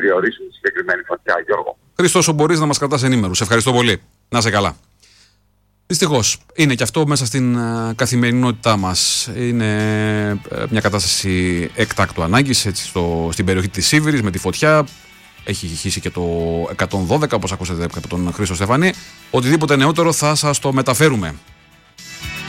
διορίσουν τη συγκεκριμένη φωτιά, Γιώργο. Χρήστο, όσο μπορείς να μας κρατάς ενήμερους. Σε ευχαριστώ πολύ. Να είσαι καλά. Δυστυχώς, είναι και αυτό μέσα στην καθημερινότητά μας. Είναι μια κατάσταση εκτάκτου ανάγκης στην περιοχή της Σίβηρης με τη φωτιά. Έχει χύσει και το 112, όπως ακούσατε από τον Χρήστο Στεφανή. Οτιδήποτε νεότερο θα σας το μεταφέρουμε.